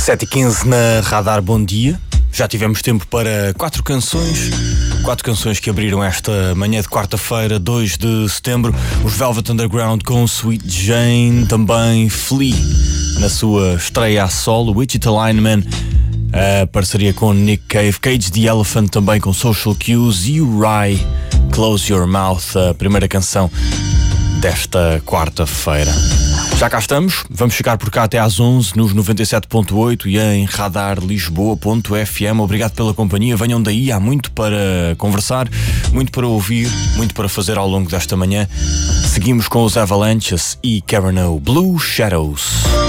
7h15 na Radar, bom dia. Já tivemos tempo para 4 canções que abriram esta manhã de quarta-feira, 2 de setembro. Os Velvet Underground com Sweet Jane, também Flea na sua estreia a solo, Wichita Lineman, a parceria com Nick Cave, Cage the Elephant também com Social Cues e o Rai, Close Your Mouth, a primeira canção desta quarta-feira. Já cá estamos, vamos ficar por cá até às 11 nos 97.8 e em radarlisboa.fm. Obrigado pela companhia, venham daí, há muito para conversar, muito para ouvir, muito para fazer ao longo desta manhã. Seguimos com os Avalanches e Carano, Blue Shadows.